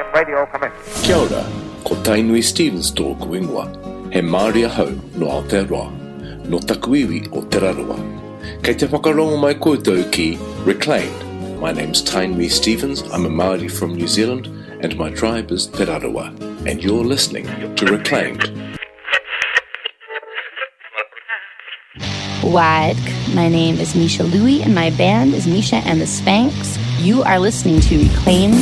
Radio commence. Kia ora, ko Tainui Stevens tōku ingoa. He Māori ahau no Aotearoa, no takuiwi o Te Raroa. Kei te whakarongo mai koutou ki Reclaimed. My name's Tainui Stevens, I'm a Māori from New Zealand, and my tribe is Te Raroa. And you're listening to Reclaimed. Wad, my name is Misha Louie, and my band is Misha and the Spanks. You are listening to Reclaimed